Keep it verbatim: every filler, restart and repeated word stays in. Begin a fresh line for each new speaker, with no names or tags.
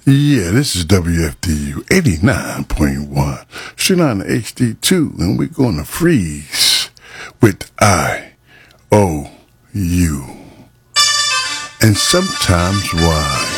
Yeah, this is W F D U eighty-nine point one, straight on the H D two, and we're going to freeze with I O U. And sometimes why?